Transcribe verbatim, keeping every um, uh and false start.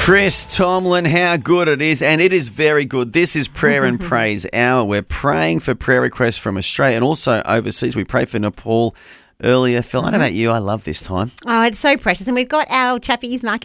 Chris Tomlin, how good it is, and it is very good. This is Prayer and Praise Hour. We're praying for prayer requests from Australia and also overseas. We prayed for Nepal earlier. Phil, I don't know about you, I love this time. Oh, it's so precious. And we've got our chappies, Mark